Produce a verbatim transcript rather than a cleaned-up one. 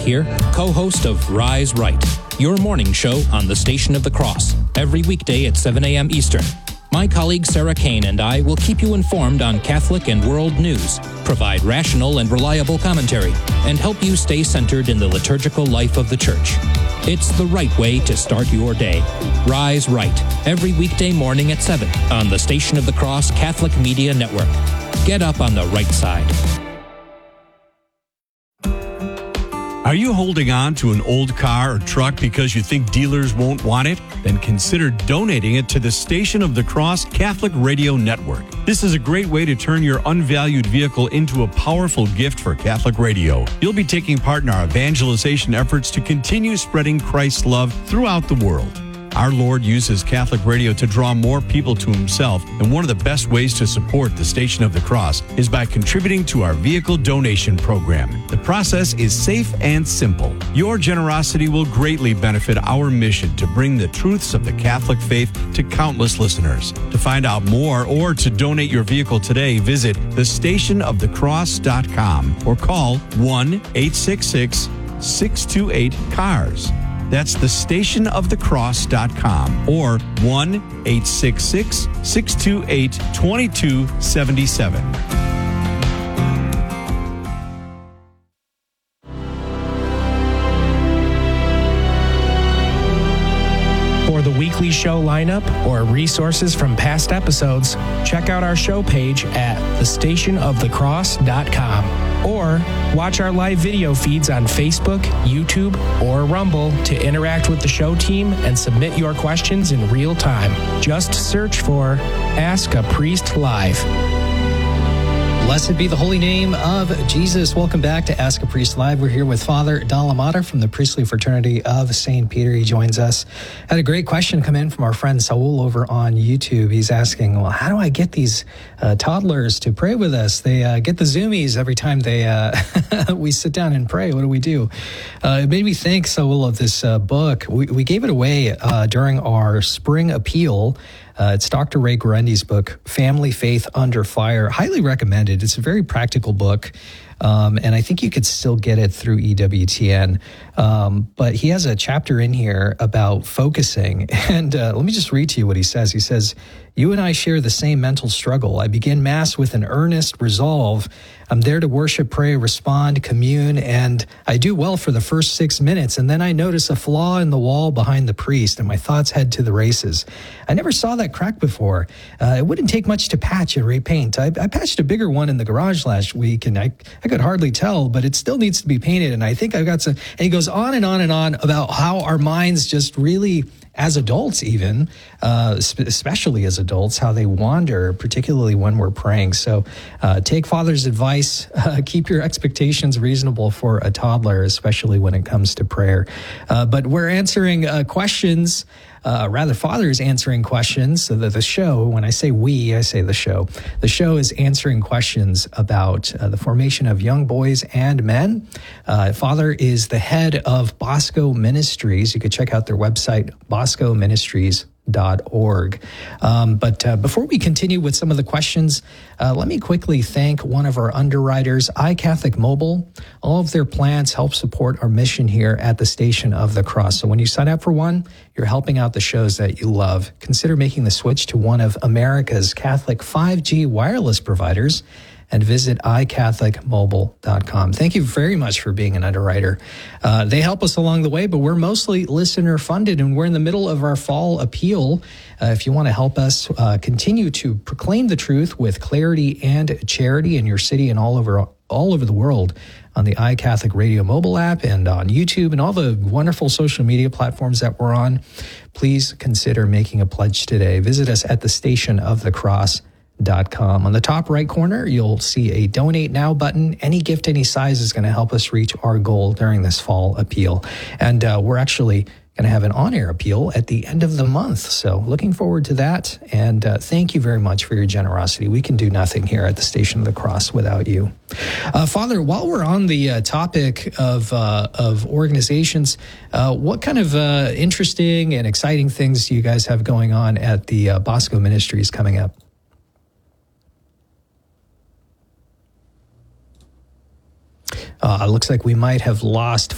here, co-host of Rise Right, your morning show on the Station of the Cross, every weekday at seven a.m. Eastern. My colleague Sarah Kane and I will keep you informed on Catholic and world news, provide rational and reliable commentary, and help you stay centered in the liturgical life of the Church. It's the right way to start your day. Rise Right, every weekday morning at seven on the Station of the Cross Catholic Media Network. Get up on the right side. Are you holding on to an old car or truck because you think dealers won't want it? Then consider donating it to the Station of the Cross Catholic Radio Network. This is a great way to turn your unvalued vehicle into a powerful gift for Catholic radio. You'll be taking part in our evangelization efforts to continue spreading Christ's love throughout the world. Our Lord uses Catholic radio to draw more people to himself, and one of the best ways to support the Station of the Cross is by contributing to our vehicle donation program. The process is safe and simple. Your generosity will greatly benefit our mission to bring the truths of the Catholic faith to countless listeners. To find out more or to donate your vehicle today, visit the station of the cross dot com or call one eight six six, six two eight, C A R S. That's the station of the cross dot com or one eight six six, six two eight, two two seven seven. For the weekly show lineup or resources from past episodes, check out our show page at the station of the cross dot com. Or watch our live video feeds on Facebook, YouTube, or Rumble to interact with the show team and submit your questions in real time. Just search for Ask a Priest Live. Blessed be the holy name of Jesus. Welcome back to Ask a Priest Live. We're here with Father Dalamata from the Priestly Fraternity of Saint Peter. He joins us. Had a great question come in from our friend Saul over on YouTube. He's asking, well, how do I get these uh, toddlers to pray with us? They uh, get the zoomies every time they uh, we sit down and pray. What do we do? Uh, it made me think, Saul, of this uh, book. We, we gave it away uh, during our spring appeal. Uh, it's Doctor Ray Guarendi's book, Family Faith Under Fire. Highly recommended. It's a very practical book, um, and I think you could still get it through E W T N. Um, but he has a chapter in here about focusing, and uh, let me just read to you what he says. He says, "You and I share the same mental struggle. I begin Mass with an earnest resolve. I'm there to worship, pray, respond, commune, and I do well for the first six minutes, and then I notice a flaw in the wall behind the priest, and my thoughts head to the races. I never saw that crack before. Uh, it wouldn't take much to patch and repaint. I, I patched a bigger one in the garage last week, and I, I could hardly tell, but it still needs to be painted, and I think I've got some..." And he goes on and on and on about how our minds just really, as adults even, uh, especially as adults, how they wander, particularly when we're praying. So uh, take Father's advice. Uh, keep your expectations reasonable for a toddler, especially when it comes to prayer. Uh, but we're answering uh, questions. Uh, rather, Father is answering questions. So that the show, when I say we, I say the show. The show is answering questions about uh, the formation of young boys and men. Uh, Father is the head of Bosco Ministries. You could check out their website, bosco ministries dot org. Um, but uh, before we continue with some of the questions, uh, let me quickly thank one of our underwriters, iCatholic Mobile. All of their plans help support our mission here at the Station of the Cross. So when you sign up for one, you're helping out the shows that you love. Consider making the switch to one of America's Catholic five G wireless providers and visit i catholic mobile dot com. Thank you very much for being an underwriter. Uh, they help us along the way, but we're mostly listener funded, and we're in the middle of our fall appeal. Uh, if you want to help us uh, continue to proclaim the truth with clarity and charity in your city and all over all over the world on the iCatholic Radio mobile app and on YouTube and all the wonderful social media platforms that we're on, please consider making a pledge today. Visit us at the station of the cross dot com. On the top right corner, you'll see a Donate Now button. Any gift, any size is going to help us reach our goal during this fall appeal. And uh, we're actually going to have an on-air appeal at the end of the month. So looking forward to that. And uh, thank you very much for your generosity. We can do nothing here at the Station of the Cross without you. Uh, Father, while we're on the uh, topic of uh, of organizations, uh, what kind of uh, interesting and exciting things do you guys have going on at the uh, Bosco Ministries coming up? Uh, looks like we might have lost